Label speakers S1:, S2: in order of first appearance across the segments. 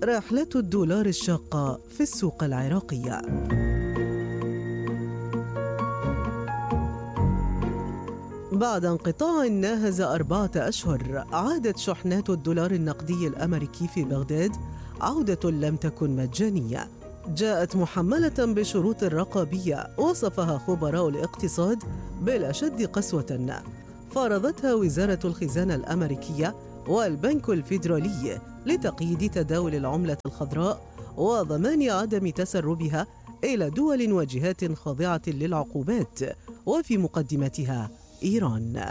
S1: رحلة الدولار الشاقة في السوق العراقية. بعد انقطاع ناهز 4 أشهر، عادت شحنات الدولار النقدي الأمريكي في بغداد عودة لم تكن مجانية. جاءت محملة بشروط رقابية وصفها خبراء الاقتصاد بالأشد قسوة، فرضتها وزارة الخزانة الأمريكية والبنك الفيدرالي لتقييد تداول العملة الخضراء وضمان عدم تسربها إلى دول وجهات خاضعة للعقوبات، وفي مقدمتها إيران.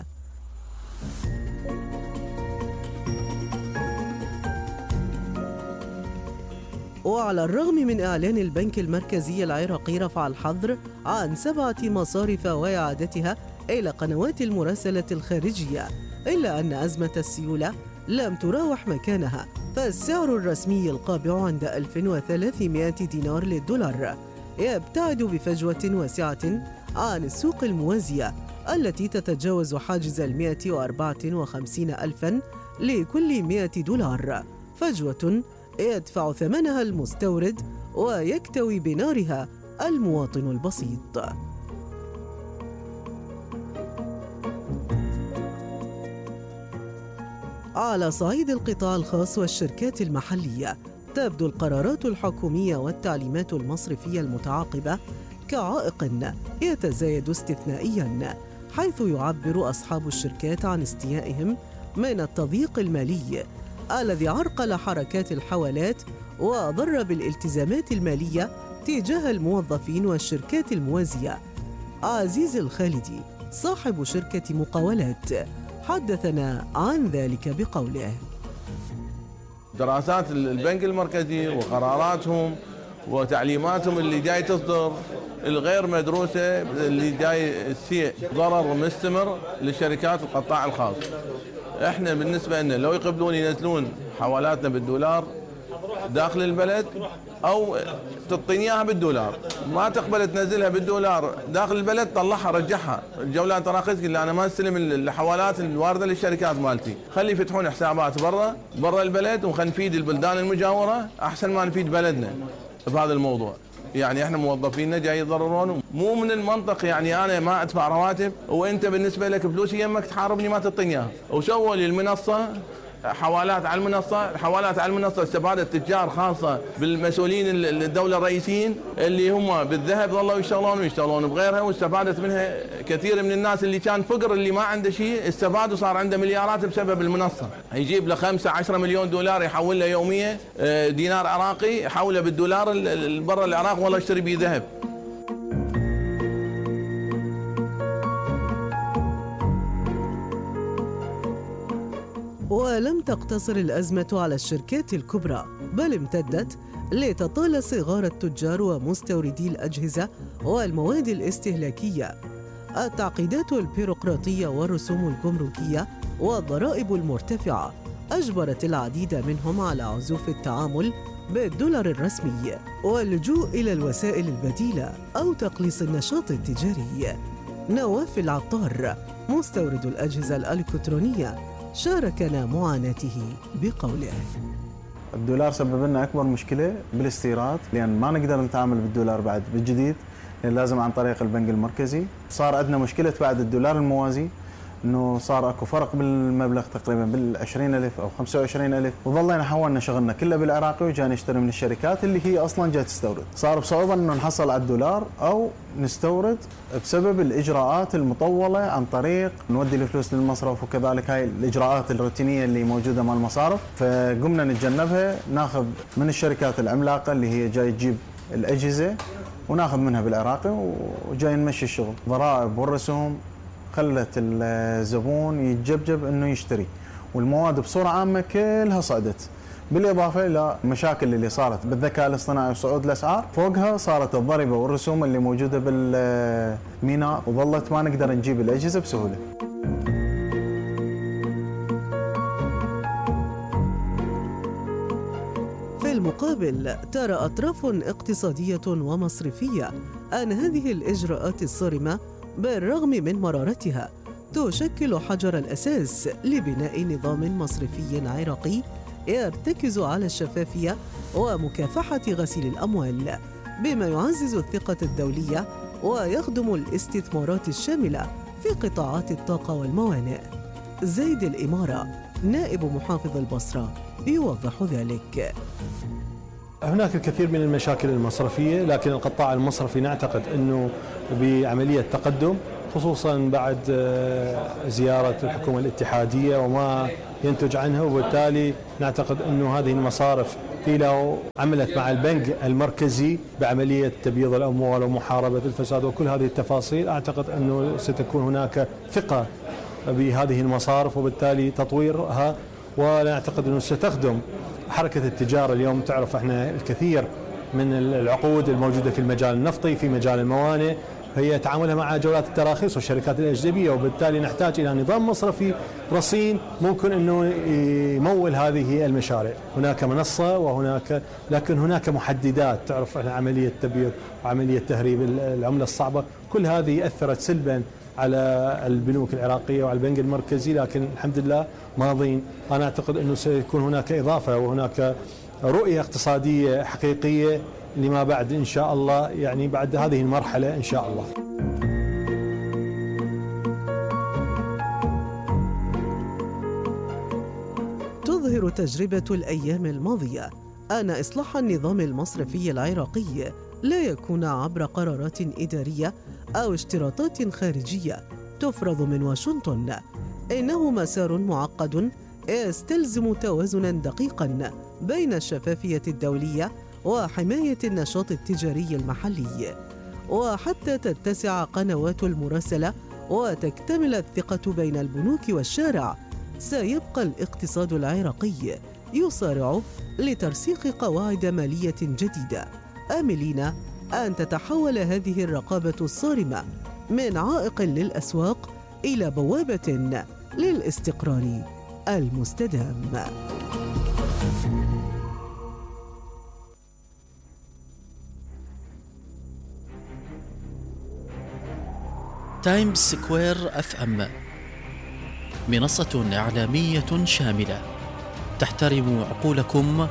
S1: وعلى الرغم من إعلان البنك المركزي العراقي رفع الحظر عن 7 مصارف وإعادتها إلى قنوات المراسلة الخارجية، إلا أن أزمة السيولة لم تراوح مكانها، فالسعر الرسمي القابع عند 1300 دينار للدولار يبتعد بفجوة واسعة عن السوق الموازية التي تتجاوز حاجز 154 ألفاً لكل 100 دولار، فجوة يدفع ثمنها المستورد ويكتوي بنارها المواطن البسيط. على صعيد القطاع الخاص والشركات المحلية، تبدو القرارات الحكومية والتعليمات المصرفية المتعاقبة كعائق يتزايد استثنائياً، حيث يعبر أصحاب الشركات عن استيائهم من التضييق المالي الذي عرقل حركات الحوالات وضر بالالتزامات المالية تجاه الموظفين والشركات الموازية. عزيز الخالدي صاحب شركة مقاولات حدثنا عن ذلك بقوله:
S2: دراسات البنك المركزي وقراراتهم وتعليماتهم اللي جاي تصدر الغير مدروسة، اللي جاي تسيء ضرر مستمر للشركات القطاع الخاص. احنا بالنسبة لنا لو يقبلون ينزلون حوالاتنا بالدولار داخل البلد او تعطيني اياها بالدولار، ما تقبل تنزلها بالدولار داخل البلد طلعها رجعها. الجولات تراخيص قال انا ما استلم الحوالات الوارده للشركات مالتي، خلي يفتحون حسابات برا البلد وخلينا نفيد البلدان المجاوره احسن ما نفيد بلدنا بهذا الموضوع. يعني احنا موظفيننا جاي يضررون، مو من المنطق يعني انا ما ادفع رواتب وانت بالنسبه لك فلوسي يمك تحاربني ما تعطيني اياها. وسووا لي المنصه حوالات على المنصه، الحوالات على المنصه استفادت تجار خاصه بالمسؤولين الدوله الرئيسيين اللي هم بالذهب ظلوا يشتغلون بغيرها، واستفادت منها كثير من الناس اللي كان فقر اللي ما عنده شيء استفاد وصار عنده مليارات بسبب المنصه. يجيب له 5-10 مليون دولار يحول له يوميا دينار عراقي يحوله بالدولار برا العراق والله يشتري به ذهب.
S1: ولم تقتصر الأزمة على الشركات الكبرى، بل امتدت لتطال صغار التجار ومستوردي الأجهزة والمواد الاستهلاكية. التعقيدات البيروقراطية والرسوم الجمركية والضرائب المرتفعة أجبرت العديد منهم على عزوف التعامل بالدولار الرسمي واللجوء إلى الوسائل البديلة أو تقليص النشاط التجاري. نواف العطار مستورد الأجهزة الإلكترونية شاركنا معاناته بقوله:
S3: الدولار سبب لنا أكبر مشكلة بالاستيراد، لأن ما نقدر نتعامل بالدولار بعد بالجديد، لأن لازم عن طريق البنك المركزي. صار عندنا مشكلة بعد الدولار الموازي، انه صار اكو فرق بالمبلغ تقريبا بال20,000 او 25,000، وظلينا حولنا شغلنا كله بالعراقي وجاي نشتري من الشركات اللي هي اصلا جاي تستورد. صار بصعوبه انه نحصل على الدولار او نستورد بسبب الاجراءات المطوله عن طريق نودي الفلوس للمصرف، وكذلك هاي الاجراءات الروتينيه اللي موجوده مال المصارف، فقمنا نتجنبها، ناخذ من الشركات العملاقه اللي هي جاي تجيب الاجهزه وناخذ منها بالعراقي وجاي نمشي الشغل. ضرائب والرسوم خلت الزبون يتجبجب انه يشتري، والمواد بصوره عامه كلها صعدت، بالاضافه الى المشاكل اللي صارت بالذكاء الاصطناعي وصعود الاسعار، فوقها صارت الضريبه والرسوم اللي موجوده بالميناء، وظلت ما نقدر نجيب الاجهزه بسهوله.
S1: في المقابل ترى أطراف اقتصادية ومصرفية أن هذه الإجراءات الصارمة بالرغم من مرارتها تشكل حجر الأساس لبناء نظام مصرفي عراقي يرتكز على الشفافية ومكافحة غسيل الأموال، بما يعزز الثقة الدولية ويخدم الاستثمارات الشاملة في قطاعات الطاقة والموانئ. زيد الإمارة نائب محافظ البصرة يوضح ذلك.
S4: هناك الكثير من المشاكل المصرفية، لكن القطاع المصرفي نعتقد أنه بعملية تقدم، خصوصا بعد زيارة الحكومة الاتحادية وما ينتج عنها، وبالتالي نعتقد أنه هذه المصارف لو عملت مع البنك المركزي بعملية تبييض الأموال ومحاربة الفساد وكل هذه التفاصيل، أعتقد أنه ستكون هناك ثقة بهذه المصارف وبالتالي تطويرها، ونعتقد أنه ستخدم حركة التجارة. اليوم تعرف احنا الكثير من العقود الموجودة في المجال النفطي، في مجال الموانئ، هي تعاملها مع جولات التراخيص والشركات الأجنبية، وبالتالي نحتاج إلى نظام مصرفي رصين ممكن أنه يمول هذه المشاريع. هناك منصة لكن هناك محددات، تعرف احنا عملية تبييض وعملية تهريب العملة الصعبة، كل هذه أثرت سلبا على البنوك العراقية وعلى البنك المركزي، لكن الحمد لله ماضين. أنا أعتقد أنه سيكون هناك إضافة وهناك رؤية اقتصادية حقيقية لما بعد إن شاء الله، يعني بعد هذه المرحلة إن شاء الله.
S1: تظهر تجربة الأيام الماضية أن إصلاح النظام المصرفي العراقي لا يكون عبر قرارات إدارية أو اشتراطات خارجية تفرض من واشنطن، إنه مسار معقد يستلزم توازناً دقيقاً بين الشفافية الدولية وحماية النشاط التجاري المحلي. وحتى تتسع قنوات المراسلة وتكتمل الثقة بين البنوك والشارع، سيبقى الاقتصاد العراقي يسارع لترسيخ قواعد مالية جديدة، آملين أن تتحول هذه الرقابة الصارمة من عائق للأسواق إلى بوابة للاستقرار المستدام.
S5: تايمز سكوير FM منصة إعلامية شاملة تحترم عقولكم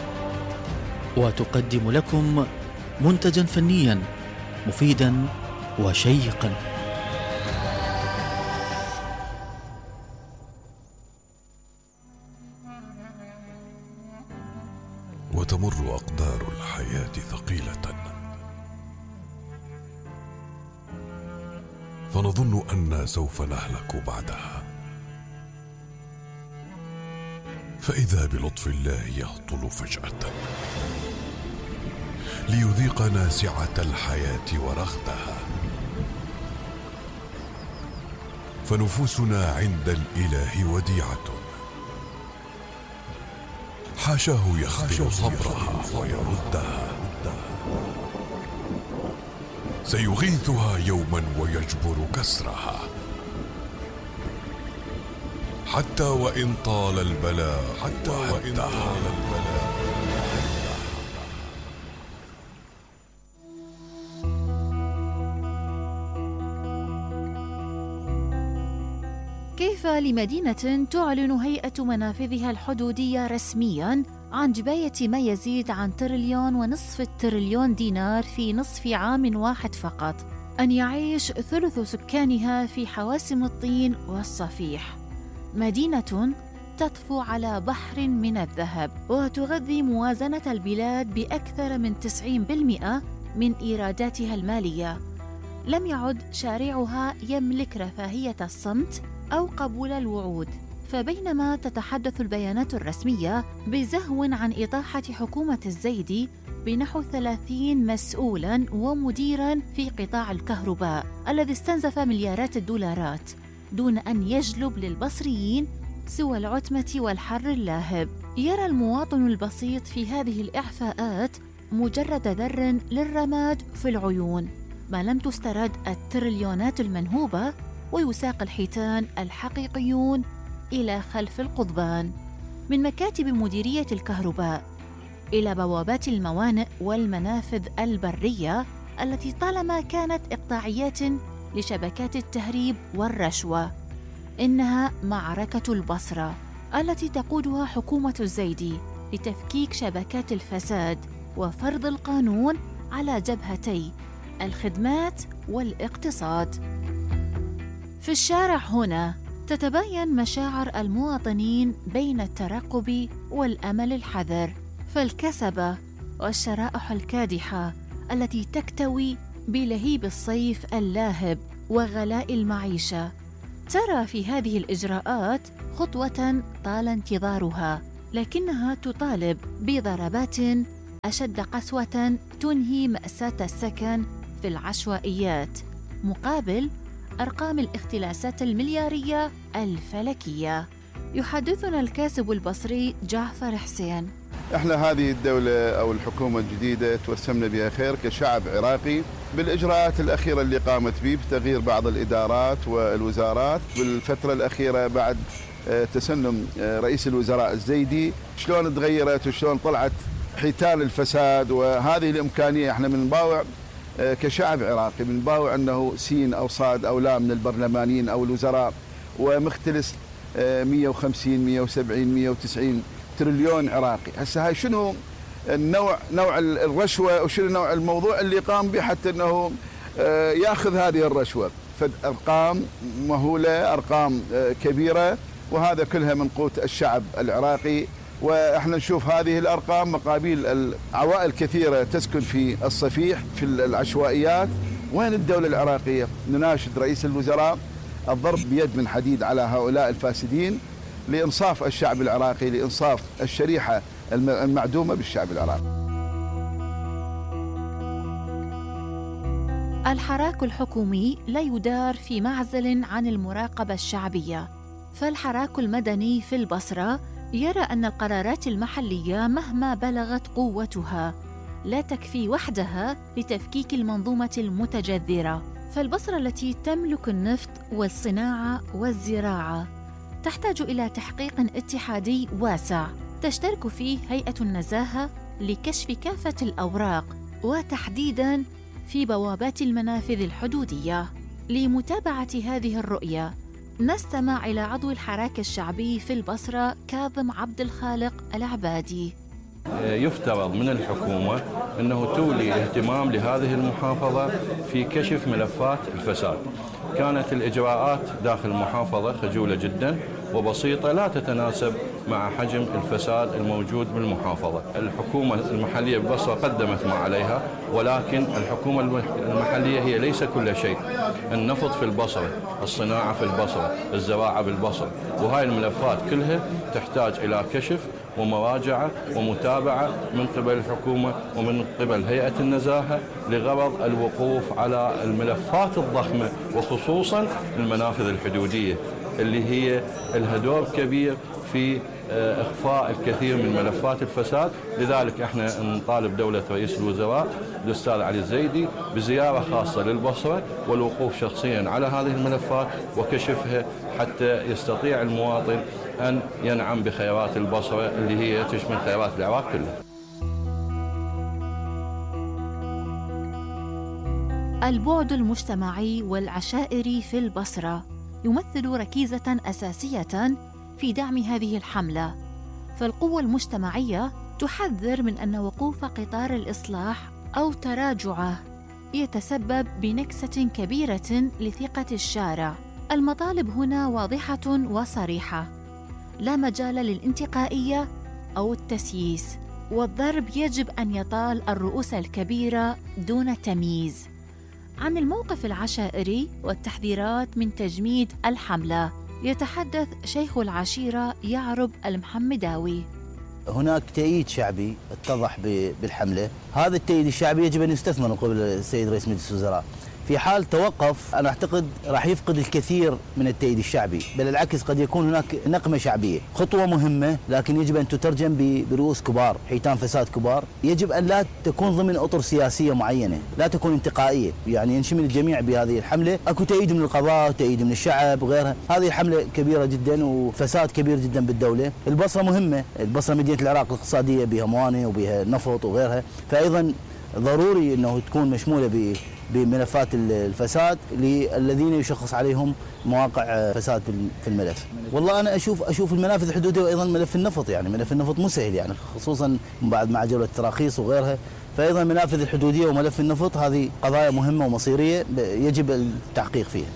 S5: وتقدم لكم منتجا فنيا مفيدا وشيقا.
S6: وتمر أقدار الحياة ثقيلة، فنظن أننا سوف نهلك بعدها، فإذا بلطف الله يهطل فجأة ليذيقنا سعة الحياة ورغدها، فنفوسنا عند الإله وديعة، حاشاه يخذل صبرها ويردها، سيغيثها يوما ويجبر كسرها، حتى وإن طال البلاء
S7: كيف لمدينة تعلن هيئة منافذها الحدودية رسمياً عن جباية ما يزيد عن 1.5 تريليون دينار في نصف عام واحد فقط أن يعيش ثلث سكانها في حواسم الطين والصفيح؟ مدينة تطفو على بحر من الذهب وتغذي موازنة البلاد بأكثر من 90% من إيراداتها المالية. لم يعد شارعها يملك رفاهية الصمت أو قبول الوعود، فبينما تتحدث البيانات الرسمية بزهو عن إطاحة حكومة الزيدي بنحو 30 مسؤولاً ومديراً في قطاع الكهرباء الذي استنزف مليارات الدولارات دون أن يجلب للبصريين سوى العتمة والحر اللاهب، يرى المواطن البسيط في هذه الإعفاءات مجرد ذر للرماد في العيون، ما لم تسترد التريليونات المنهوبة ويساق الحيتان الحقيقيون إلى خلف القضبان. من مكاتب مديرية الكهرباء إلى بوابات الموانئ والمنافذ البرية التي طالما كانت إقطاعيات لشبكات التهريب والرشوة، إنها معركة البصرة التي تقودها حكومة الزيدي لتفكيك شبكات الفساد وفرض القانون على جبهتي الخدمات والاقتصاد. في الشارع هنا تتباين مشاعر المواطنين بين الترقب والأمل الحذر، فالكسبة والشرائح الكادحة التي تكتوي بلهيب الصيف اللاهب وغلاء المعيشة ترى في هذه الإجراءات خطوة طال انتظارها، لكنها تطالب بضربات أشد قسوة تنهي مأساة السكن في العشوائيات مقابل أرقام الاختلاسات المليارية الفلكية. يحدثنا الكاتب البصري جعفر حسين.
S8: احنا هذه الدولة أو الحكومة الجديدة تورسمنا بها خير كشعب عراقي بالإجراءات الأخيرة اللي قامت به بتغيير بعض الإدارات والوزارات بالفترة الأخيرة بعد تسنم رئيس الوزراء الزيدي، شلون تغيرت وشلون طلعت حيتان الفساد. وهذه الإمكانية احنا من باوع كشعب عراقي من باوع أنه سين أو صاد أو لا من البرلمانيين أو الوزراء ومختلس 150 170 190 تريليون عراقي. هسه هاي شنو نوع الرشوة وشنو نوع الموضوع اللي قام به حتى أنه يأخذ هذه الرشوة؟ فأرقام مهولة، أرقام كبيرة، وهذا كلها من قوت الشعب العراقي. واحنا نشوف هذه الارقام مقابل العوائل كثيره تسكن في الصفيح في العشوائيات. وين الدوله العراقيه؟ نناشد رئيس الوزراء الضرب بيد من حديد على هؤلاء الفاسدين لانصاف الشعب العراقي، لانصاف الشريحه المعدومه بالشعب العراقي.
S7: الحراك الحكومي لا يدار في معزل عن المراقبه الشعبيه، فالحراك المدني في البصره يرى أن القرارات المحلية مهما بلغت قوتها لا تكفي وحدها لتفكيك المنظومة المتجذرة، فالبصرة التي تملك النفط والصناعة والزراعة تحتاج إلى تحقيق اتحادي واسع تشترك فيه هيئة النزاهة لكشف كافة الأوراق وتحديداً في بوابات المنافذ الحدودية. لمتابعة هذه الرؤية نستمع إلى عضو الحراك الشعبي في البصرة كاظم عبد الخالق العبادي.
S9: يفترض من الحكومة أنه تولي اهتمام لهذه المحافظة في كشف ملفات الفساد. كانت الإجراءات داخل المحافظة خجولة جدا وبسيطة لا تتناسب مع حجم الفساد الموجود بالمحافظة. الحكومة المحلية بالبصرة قدمت ما عليها، ولكن الحكومة المحلية هي ليس كل شيء. النفط في البصرة، الصناعة في البصرة، الزراعة بالبصرة، وهاي الملفات كلها تحتاج إلى كشف ومراجعة ومتابعة من قبل الحكومة ومن قبل هيئة النزاهة لغرض الوقوف على الملفات الضخمة وخصوصا المنافذ الحدودية اللي هي لها دور كبير في إخفاء الكثير من ملفات الفساد. لذلك احنا نطالب دولة رئيس الوزراء الأستاذ علي الزيدي بزيارة خاصة للبصرة والوقوف شخصيا على هذه الملفات وكشفها حتى يستطيع المواطن أن ينعم بخيرات البصرة اللي هي تشمل خيرات العراق كله.
S7: البعد المجتمعي والعشائري في البصرة يمثل ركيزة أساسية في دعم هذه الحملة، فالقوة المجتمعية تحذر من أن وقوف قطار الإصلاح أو تراجعه يتسبب بنكسة كبيرة لثقة الشارع. المطالب هنا واضحة وصريحة، لا مجال للانتقائية أو التسييس، والضرب يجب أن يطال الرؤوس الكبيرة دون تمييز. عن الموقف العشائري والتحذيرات من تجميد الحملة يتحدث شيخ العشيرة يعرب المحمداوي.
S10: هناك تأييد شعبي اتضح بالحملة، هذا التأييد الشعبي يجب أن يستثمر من قبل السيد رئيس مجلس الوزراء. في حال توقف أنا أعتقد راح يفقد الكثير من التأييد الشعبي، بل العكس قد يكون هناك نقمة شعبية. خطوة مهمة لكن يجب أن تترجم برؤوس كبار، حيتان فساد كبار. يجب أن لا تكون ضمن أطر سياسية معينة، لا تكون انتقائية، يعني ينشمل الجميع بهذه الحملة. أكو تأييد من القضاء، تأييد من الشعب وغيرها. هذه حملة كبيرة جدا وفساد كبير جدا بالدولة. البصرة مهمة، البصرة مدينة العراق الاقتصادية، بها موانئ وبها نفط وغيرها، فأيضا ضروري أنه تكون مشمولة بملفات الفساد للذين يشخص عليهم مواقع فساد في الملف. والله أنا أشوف المنافذ الحدودية وأيضا ملف النفط، يعني ملف النفط مو سهل، يعني خصوصا بعد مع جولة التراخيص وغيرها، فأيضا المنافذ الحدودية وملف النفط هذه قضايا مهمة ومصيرية يجب التحقيق فيها.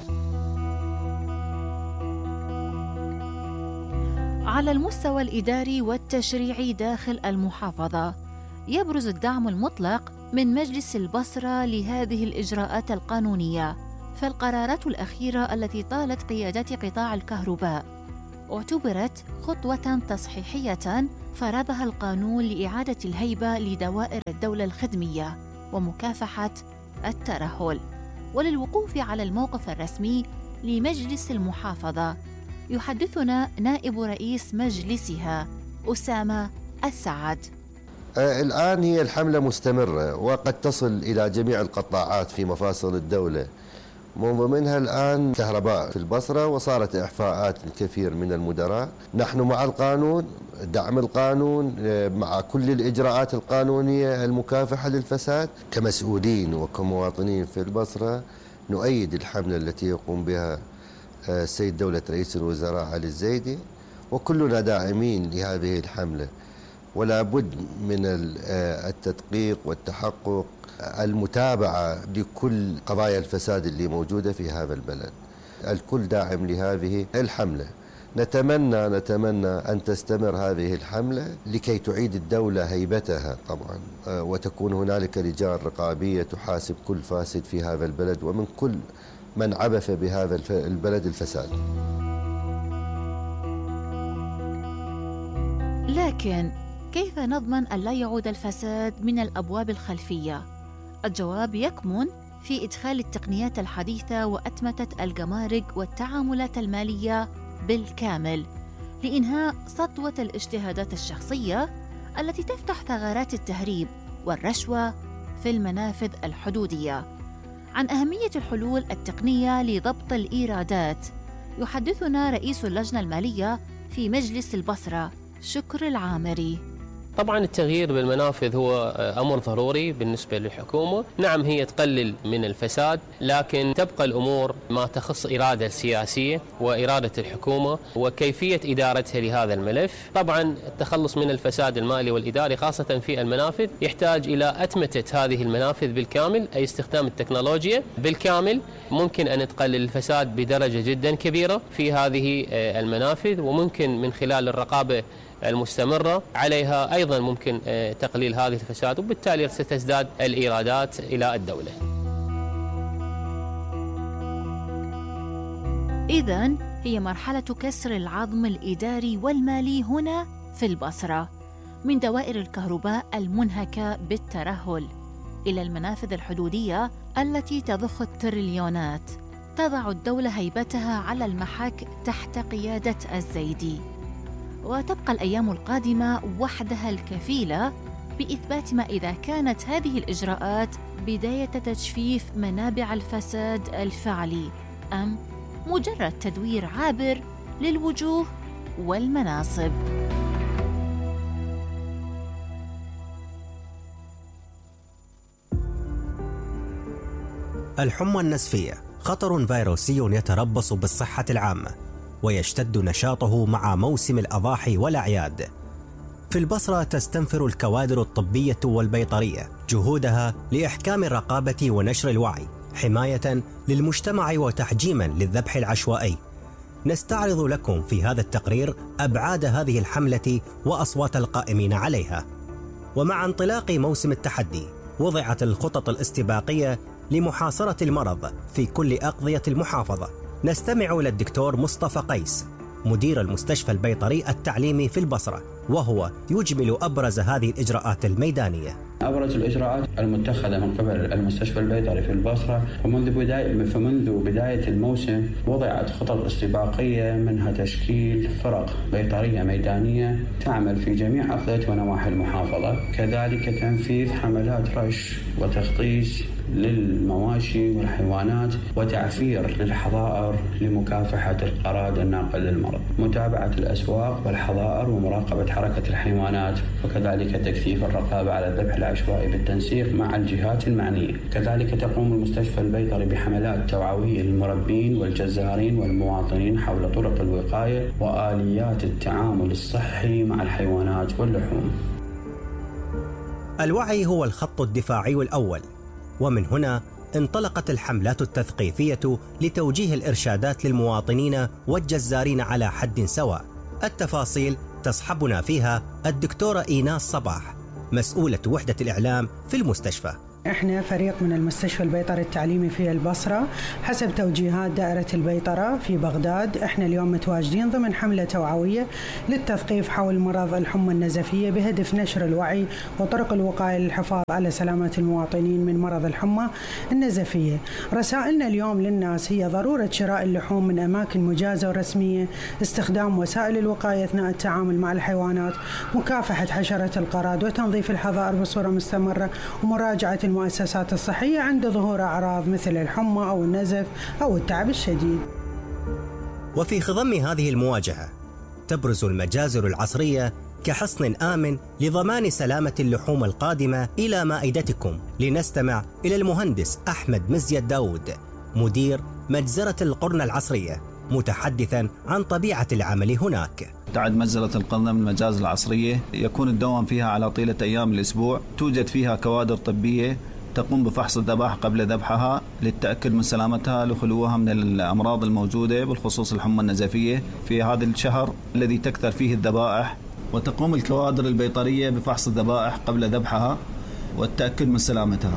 S7: على المستوى الإداري والتشريعي داخل المحافظة يبرز الدعم المطلق من مجلس البصرة لهذه الإجراءات القانونية، فالقرارات الأخيرة التي طالت قيادة قطاع الكهرباء اعتبرت خطوة تصحيحية فرضها القانون لإعادة الهيبة لدوائر الدولة الخدمية ومكافحة الترهل. وللوقوف على الموقف الرسمي لمجلس المحافظة يحدثنا نائب رئيس مجلسها أسامة السعد.
S11: الآن هي الحملة مستمرة وقد تصل إلى جميع القطاعات في مفاصل الدولة، من ضمنها الآن كهرباء في البصرة، وصارت إعفاءات الكثير من المدراء. نحن مع القانون، دعم القانون، مع كل الإجراءات القانونية المكافحة للفساد. كمسؤولين وكمواطنين في البصرة نؤيد الحملة التي يقوم بها السيد دولة رئيس الوزراء علي الزيدي، وكلنا داعمين لهذه الحملة، ولا بد من التدقيق والتحقق، المتابعة لكل قضايا الفساد اللي موجودة في هذا البلد. الكل داعم لهذه الحملة. نتمنى أن تستمر هذه الحملة لكي تعيد الدولة هيبتها طبعا، وتكون هنالك لجان رقابية تحاسب كل فاسد في هذا البلد ومن كل من عبث بهذا البلد الفساد.
S7: لكن كيف نضمن أن لا يعود الفساد من الأبواب الخلفية؟ الجواب يكمن في إدخال التقنيات الحديثة وأتمتة الجمارك والتعاملات المالية بالكامل لإنهاء سطوة الاجتهادات الشخصية التي تفتح ثغرات التهريب والرشوة في المنافذ الحدودية. عن أهمية الحلول التقنية لضبط الإيرادات يحدثنا رئيس اللجنة المالية في مجلس البصرة شكر العامري.
S12: طبعا التغيير بالمنافذ هو أمر ضروري بالنسبة للحكومة. نعم هي تقلل من الفساد، لكن تبقى الأمور ما تخص إرادة السياسية وإرادة الحكومة وكيفية إدارتها لهذا الملف. طبعا التخلص من الفساد المالي والإداري خاصة في المنافذ يحتاج إلى أتمتة هذه المنافذ بالكامل، أي استخدام التكنولوجيا بالكامل. ممكن أن تقلل الفساد بدرجة جدا كبيرة في هذه المنافذ، وممكن من خلال الرقابة المستمرة عليها أيضا ممكن تقليل هذه الفساد، وبالتالي ستزداد الإيرادات إلى الدولة.
S7: إذن هي مرحلة كسر العظم الإداري والمالي هنا في البصرة، من دوائر الكهرباء المنهكة بالترهل إلى المنافذ الحدودية التي تضخ التريليونات. تضع الدولة هيبتها على المحك تحت قيادة الزيدي، وتبقى الأيام القادمة وحدها الكفيلة بإثبات ما إذا كانت هذه الإجراءات بداية تجفيف منابع الفساد الفعلي أم مجرد تدوير عابر للوجوه والمناصب.
S13: الحمى النسفية خطر فيروسي يتربص بالصحة العامة ويشتد نشاطه مع موسم الأضاحي والأعياد. في البصرة تستنفر الكوادر الطبية والبيطرية جهودها لإحكام الرقابة ونشر الوعي حماية للمجتمع وتحجيما للذبح العشوائي. نستعرض لكم في هذا التقرير أبعاد هذه الحملة وأصوات القائمين عليها. ومع انطلاق موسم التحدي وضعت الخطط الاستباقية لمحاصرة المرض في كل أقضية المحافظة. نستمع إلى الدكتور مصطفى قيس مدير المستشفى البيطري التعليمي في البصرة، وهو يجمل أبرز هذه الإجراءات الميدانية.
S14: أبرز الإجراءات المتخذة من قبل المستشفى البيطري في البصرة، فمنذ بداية الموسم وضعت خطط استباقية، منها تشكيل فرق بيطرية ميدانية تعمل في جميع أقضية ونواحي المحافظة، كذلك تنفيذ حملات رش وتخطيص للمواشي والحيوانات وتعفير للحظائر لمكافحة القراد الناقل للمرض، متابعة الأسواق والحظائر ومراقبة حركة الحيوانات، وكذلك تكثيف الرقابة على الذبح العشوائي بالتنسيق مع الجهات المعنية. كذلك تقوم المستشفى البيطري بحملات توعوية للمربين والجزارين والمواطنين حول طرق الوقاية وآليات التعامل الصحي مع الحيوانات واللحوم.
S13: الوعي هو الخط الدفاعي الأول، ومن هنا انطلقت الحملات التثقيفية لتوجيه الإرشادات للمواطنين والجزارين على حد سواء. التفاصيل تصحبنا فيها الدكتورة إيناس صباح، مسؤولة وحدة الإعلام في المستشفى.
S15: احنا فريق من المستشفى البيطري التعليمي في البصرة حسب توجيهات دائرة البيطرة في بغداد. احنا اليوم متواجدين ضمن حملة توعوية للتثقيف حول مرض الحمى النزفية بهدف نشر الوعي وطرق الوقاية للحفاظ على سلامة المواطنين من مرض الحمى النزفية. رسائلنا اليوم للناس هي ضرورة شراء اللحوم من أماكن مجازة ورسمية، استخدام وسائل الوقاية أثناء التعامل مع الحيوانات، مكافحة حشرة القراد وتنظيف الحظائر بصورة مستمرة، ومراجعة المؤسسات الصحية عند ظهور أعراض مثل الحمى أو النزف أو التعب الشديد.
S13: وفي خضم هذه المواجهة تبرز المجازر العصرية كحصن آمن لضمان سلامة اللحوم القادمة إلى مائدتكم. لنستمع إلى المهندس أحمد مزيد داود، مدير مجزرة القرنة العصرية، متحدثاً عن طبيعة العمل هناك.
S16: تعد مجزرة القرنة من المجازر العصرية، يكون الدوام فيها على طيلة أيام الأسبوع. توجد فيها كوادر طبية تقوم بفحص الذبائح قبل ذبحها للتأكد من سلامتها لخلوها من الأمراض الموجودة بالخصوص الحمى النزفية في هذا الشهر الذي تكثر فيه الذبائح. وتقوم الكوادر البيطرية بفحص الذبائح قبل ذبحها والتأكد من سلامتها.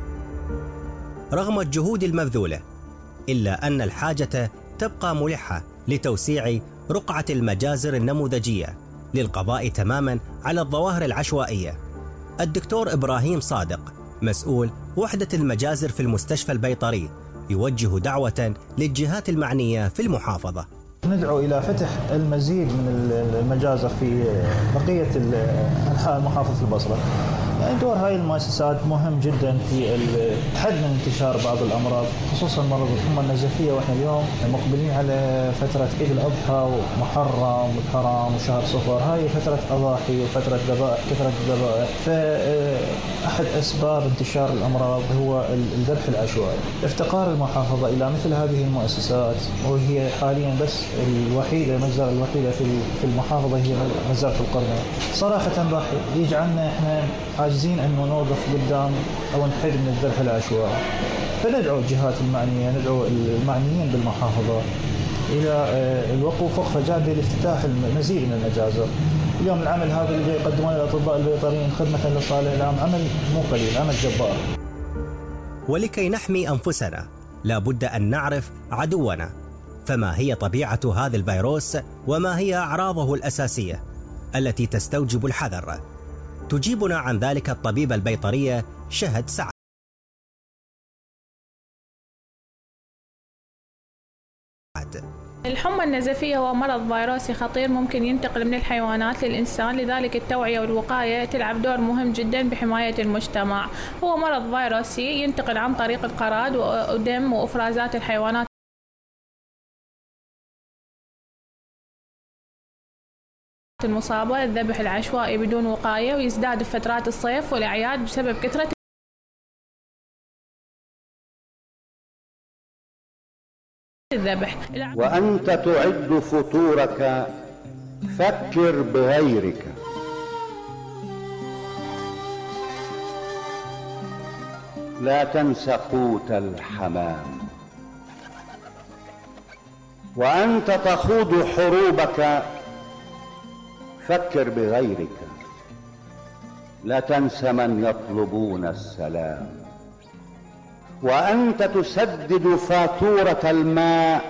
S13: رغم الجهود المبذولة إلا أن الحاجة تبقى ملحة لتوسيع رقعة المجازر النموذجية للقضاء تماما على الظواهر العشوائية. الدكتور إبراهيم صادق، مسؤول وحدة المجازر في المستشفى البيطري، يوجه دعوة للجهات المعنية في المحافظة.
S17: ندعو إلى فتح المزيد من المجازر في بقية أنحاء محافظة البصرة. يعني دور هاي المؤسسات مهم جدا في الحد من انتشار بعض الأمراض خصوصا مرض الحمى النزفية. وإحنا اليوم مقبلين على فترة عيد الأضحى ومحرم والحرام وشهر صفر. هاي فترة أضاحي وفترة ذبائح، كثرة الذبائح. فأحد أسباب انتشار الأمراض هو الذبح العشوائي. افتقار المحافظة إلى مثل هذه المؤسسات، وهي حاليا بس الوحيدة، المجزرة الوحيدة في المحافظة هي مجزرة القرنة. صراحة راح يجعلنا إحنا عاجزين أنه نوقف قدام أو نحد من الذبح العشوائي. فندعو الجهات المعنية، ندعو المعنيين بالمحافظة إلى الوقوف وقفة جادة لافتتاح المزيد من المجازر. اليوم العمل هذا اللي يقدمونه الأطباء البيطريين خدمة لصالح العام عمل مو قليل، عمل جبار.
S13: ولكي نحمي أنفسنا لا بد أن نعرف عدونا. فما هي طبيعة هذا الفيروس وما هي أعراضه الأساسية التي تستوجب الحذر؟ تجيبنا عن ذلك الطبيبة البيطرية شهد سعد.
S18: الحمى النزفية هو مرض فيروسي خطير ممكن ينتقل من الحيوانات للإنسان، لذلك التوعية والوقاية تلعب دور مهم جدا بحماية المجتمع. هو مرض فيروسي ينتقل عن طريق القراد ودم وإفرازات الحيوانات المصابة، الذبح العشوائي بدون وقاية، ويزداد في فترات الصيف والأعياد بسبب كثرة الذبح.
S19: وأنت تعد فطورك فكر بغيرك. لا تنس قوت الحمام. وأنت تخوض حروبك فكر بغيرك. لا تنس من يطلبون السلام. وأنت تسدد فاتورة الماء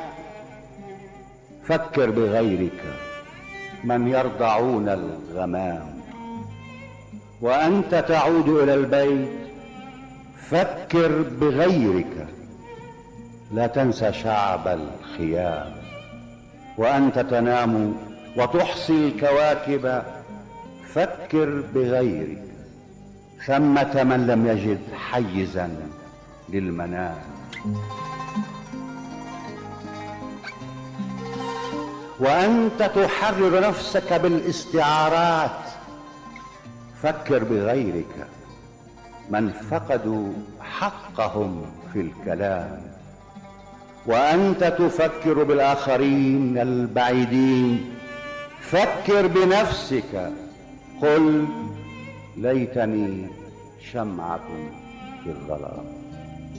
S19: فكر بغيرك من يرضعون الغمام. وأنت تعود إلى البيت فكر بغيرك. لا تنسى شعب الخيام. وأنت تنام وتحصي الكواكب فكر بغيرك. ثمة من لم يجد حيزا للمنام. وأنت تحرر نفسك بالاستعارات فكر بغيرك. من فقدوا حقهم في الكلام. وأنت تفكر بالآخرين البعيدين، فكر بنفسك، قل ليتني شمعة في الظلام.